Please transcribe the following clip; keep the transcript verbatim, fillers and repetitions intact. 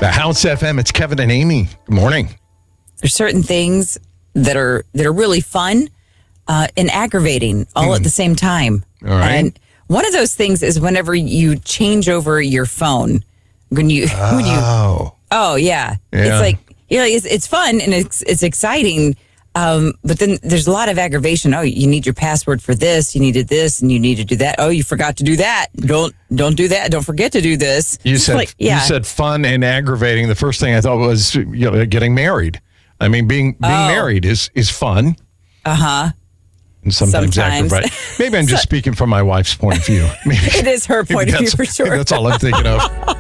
The House F M, it's Kevin and Amy. Good morning. There's certain things that are that are really fun uh, and aggravating all mm. at the same time. All right. And one of those things is whenever you change over your phone. When you, oh. when you, oh yeah. yeah. It's like, you know, it's, it's fun and it's it's exciting. Um, but then there's a lot of aggravation. Oh, you need your password for this. You needed this, and you need to do that. Oh, you forgot to do that. Don't don't do that. Don't forget to do this. You It's said like, yeah. you said fun and aggravating. The first thing I thought was, you know, getting married. I mean, being being Oh. married is is fun. Uh huh. And sometimes, Sometimes. aggravating. Maybe I'm just speaking from my wife's point of view. Maybe It is her point of view that's- for sure. That's all I'm thinking of.